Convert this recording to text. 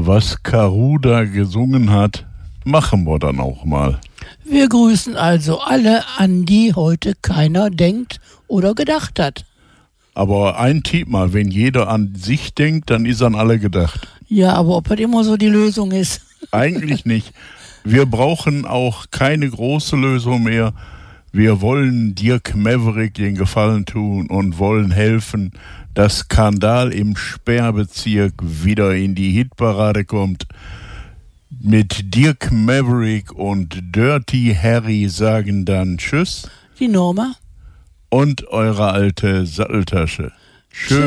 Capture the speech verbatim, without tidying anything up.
was Karuda gesungen hat, machen wir dann auch mal. Wir grüßen also alle, an die heute keiner denkt oder gedacht hat. Aber ein Tipp mal, wenn jeder an sich denkt, dann ist an alle gedacht. Ja, aber ob das immer so die Lösung ist? Eigentlich nicht. Wir brauchen auch keine große Lösung mehr. Wir wollen Dirk Maverick den Gefallen tun und wollen helfen, dass Skandal im Sperrbezirk wieder in die Hitparade kommt. Mit Dirk Maverick und Dirty Harry sagen dann Tschüss. Die Norma. Und eure alte Satteltasche. Schön.